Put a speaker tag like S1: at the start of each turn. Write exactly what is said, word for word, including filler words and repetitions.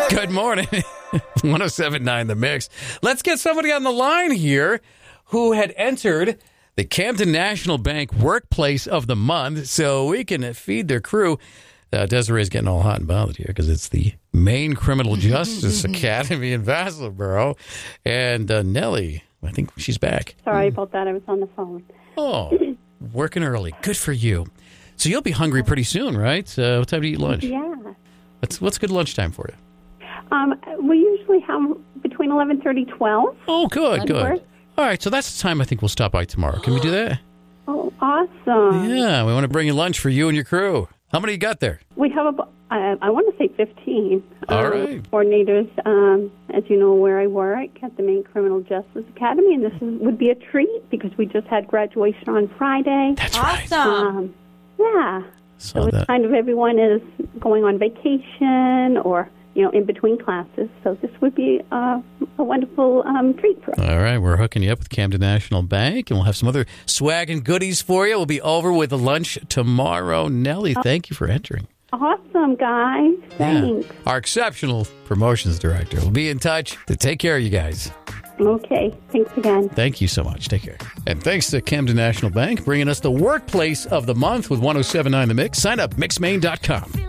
S1: Good morning. one oh seven point nine The Mix. Let's get somebody on the line here who had entered the Camden National Bank Workplace of the Month so we can feed their crew. Uh, Desiree's getting all hot and bothered here because it's the Maine Criminal Justice Academy in Vassalboro. And uh, Nellie, I think she's back.
S2: Sorry about that. I was on the phone.
S1: Oh, working early. Good for you. So you'll be hungry pretty soon, right? Uh, what time do you eat lunch?
S2: Yeah.
S1: What's, what's good lunchtime for you?
S2: Um, we usually have between eleven thirty, twelve.
S1: Oh, good, good.
S2: Work.
S1: All right, so that's the time I think we'll stop by tomorrow. Can we do that?
S2: Oh, awesome.
S1: Yeah, we want to bring you lunch for you and your crew. How many you got there?
S2: We have, a, I, I want to say fifteen.
S1: All
S2: um,
S1: right.
S2: Coordinators, um, as you know, where I work at the Maine Criminal Justice Academy, and this is, would be a treat because we just had graduation on Friday.
S1: That's
S3: Awesome.
S1: right.
S2: Um, yeah.
S1: Saw
S2: So it's
S1: that.
S2: kind of everyone is going on vacation or, you know, in between classes. So this would be uh, a wonderful um, treat for us.
S1: All right, we're hooking you up with Camden National Bank, and we'll have some other swag and goodies for you. We'll be over with the lunch tomorrow. Nellie, thank you for entering.
S2: Awesome, guys. Thanks.
S1: Yeah. Our exceptional promotions director will be in touch to take care of you guys.
S2: Okay. Thanks again.
S1: Thank you so much. Take care. And thanks to Camden National Bank bringing us the Workplace of the Month with one oh seven point nine The Mix. Sign up, mix maine dot com.